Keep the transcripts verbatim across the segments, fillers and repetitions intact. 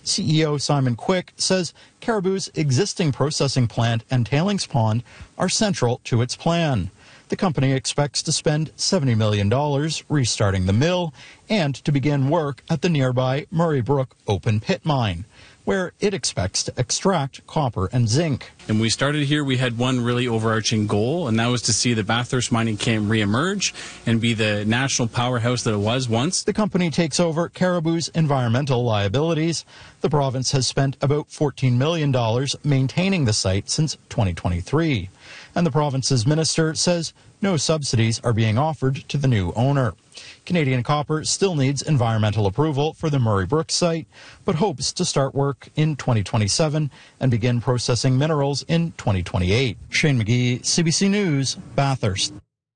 C E O Simon Quick says Caribou's existing processing plant and tailings pond are central to its plan. The company expects to spend seventy million dollars restarting the mill and to begin work at the nearby Murray Brook open pit mine, where it expects to extract copper and zinc. And we started here, we had one really overarching goal, and that was to see the Bathurst mining camp reemerge and be the national powerhouse that it was once. The company takes over Caribou's environmental liabilities. The province has spent about fourteen million dollars maintaining the site since twenty twenty-three. And the province's minister says no subsidies are being offered to the new owner. Canadian Copper still needs environmental approval for the Murray Brook site, but hopes to start work in twenty twenty-seven and begin processing minerals in twenty twenty-eight. Shane McGee, C B C News, Bathurst.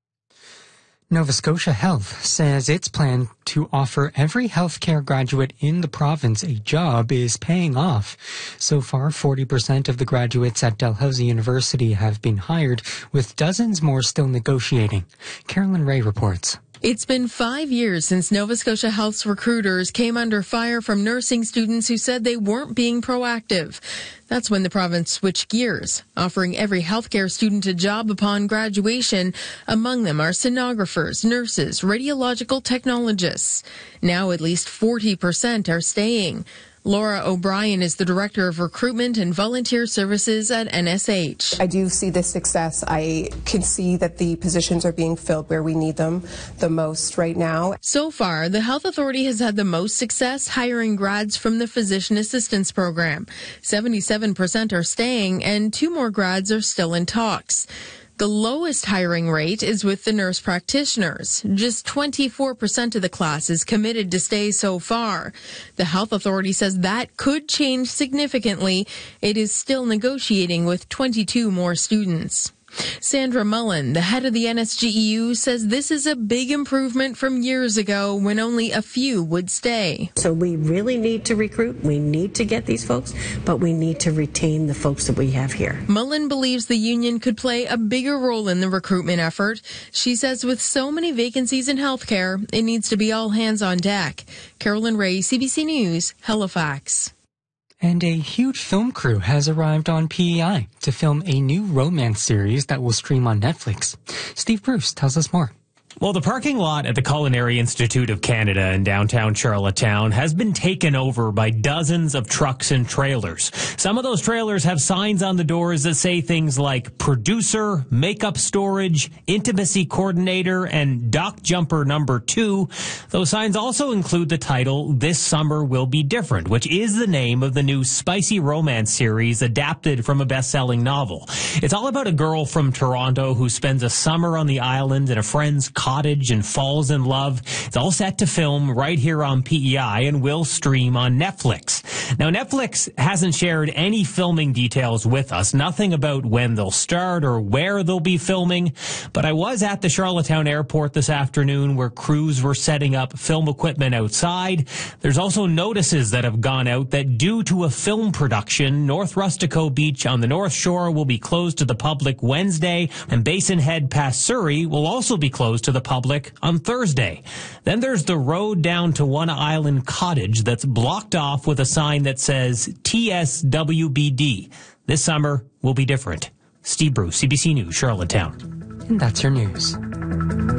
Nova Scotia Health says its plan to offer every healthcare graduate in the province a job is paying off. So far, forty percent of the graduates at Dalhousie University have been hired, with dozens more still negotiating. Carolyn Ray reports. It's been five years since Nova Scotia Health's recruiters came under fire from nursing students who said they weren't being proactive. That's when the province switched gears, offering every healthcare student a job upon graduation. Among them are sonographers, nurses, radiological technologists. Now at least forty percent are staying. Laura O'Brien is the Director of Recruitment and Volunteer Services at N S H. I do see this success. I can see that the positions are being filled where we need them the most right now. So far, the Health Authority has had the most success hiring grads from the Physician Assistance Program. seventy-seven percent are staying, and two more grads are still in talks. The lowest hiring rate is with the nurse practitioners. Just twenty-four percent of the class is committed to stay so far. The Health Authority says that could change significantly. It is still negotiating with twenty-two more students. Sandra Mullen, the head of the N S G E U, says this is a big improvement from years ago when only a few would stay. So we really need to recruit. We need to get these folks, but we need to retain the folks that we have here. Mullen believes the union could play a bigger role in the recruitment effort. She says with so many vacancies in healthcare, it needs to be all hands on deck. Carolyn Ray, C B C News, Halifax. And a huge film crew has arrived on P E I to film a new romance series that will stream on Netflix. Steve Bruce tells us more. Well, the parking lot at the Culinary Institute of Canada in downtown Charlottetown has been taken over by dozens of trucks and trailers. Some of those trailers have signs on the doors that say things like producer, makeup storage, intimacy coordinator, and dock jumper number two. Those signs also include the title, This Summer Will Be Different, which is the name of the new spicy romance series adapted from a best-selling novel. It's all about a girl from Toronto who spends a summer on the island in a friend's cottage and falls in love. It's all set to film right here on P E I and will stream on Netflix. Now, Netflix hasn't shared any filming details with us, nothing about when they'll start or where they'll be filming, but I was at the Charlottetown airport this afternoon where crews were setting up film equipment outside. There's also notices that have gone out that due to a film production, North Rustico Beach on the North Shore will be closed to the public Wednesday, and Basin Head past Surrey will also be closed to the public on Thursday. Then there's the road down to One Island Cottage that's blocked off with a sign that says T S W B D. This summer will be different. Steve Bruce, C B C News, Charlottetown. And that's your news.